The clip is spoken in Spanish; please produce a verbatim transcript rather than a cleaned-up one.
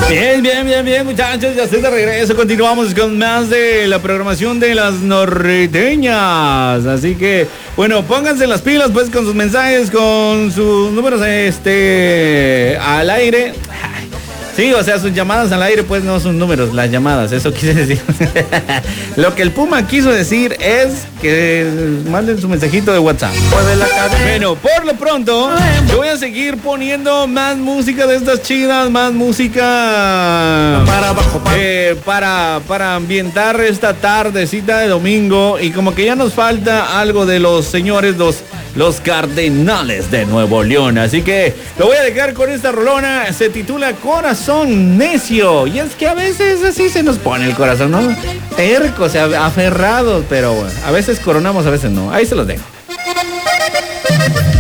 Bien, bien, bien, bien, muchachos, ya estoy de regreso. Continuamos con más de la programación de las norteñas. Así que, bueno, pónganse las pilas pues con sus mensajes, con sus números este al aire. Sí, o sea, sus llamadas al aire, pues no son números, las llamadas, eso quise decir. Lo que el Puma quiso decir es que manden su mensajito de WhatsApp. Bueno, por lo pronto, yo voy a seguir poniendo más música de estas chidas, más música para abajo, eh, para, para ambientar esta tardecita de domingo. Y como que ya nos falta algo de los señores, los, los Cardenales de Nuevo León. Así que lo voy a dejar con esta rolona, se titula Corazón Necio. Y es que a veces así se nos pone el corazón, ¿no? Tercos, o sea, aferrados, pero bueno, a veces coronamos, a veces no. Ahí se los dejo.